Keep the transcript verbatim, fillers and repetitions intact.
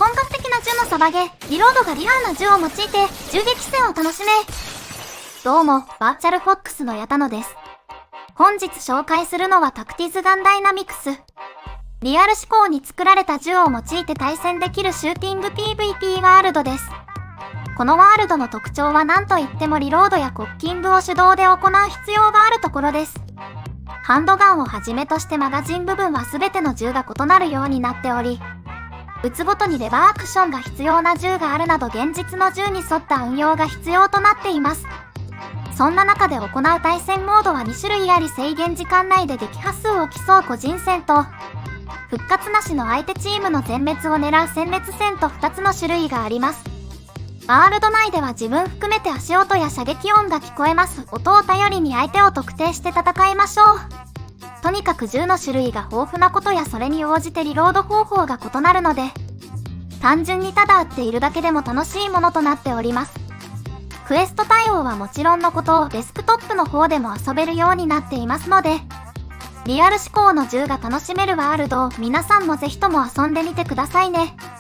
本格的な銃のサバゲー、リロードがリアルな銃を用いて銃撃戦を楽しめ。どうも、バーチャルフォックスの矢田野です。本日紹介するのはタクティズガンダイナミクス。リアル思考に作られた銃を用いて対戦できるシューティング ピーブイピー ワールドです。このワールドの特徴は何といってもリロードやコッキングを手動で行う必要があるところです。ハンドガンをはじめとしてマガジン部分は全ての銃が異なるようになっており、撃つごとにレバーアクションが必要な銃があるなど現実の銃に沿った運用が必要となっています。そんな中で行う対戦モードはに種類あり、制限時間内で撃破数を競う個人戦と、復活なしの相手チームの全滅を狙う殲滅戦とふたつの種類があります。ワールド内では自分含めて足音や射撃音が聞こえます。音を頼りに相手を特定して戦いましょう。とにかく銃の種類が豊富なことやそれに応じてリロード方法が異なるので、単純にただ撃っているだけでも楽しいものとなっております。クエスト対応はもちろんのことをデスクトップの方でも遊べるようになっていますので、リアル思考の銃が楽しめるワールドを皆さんもぜひとも遊んでみてくださいね。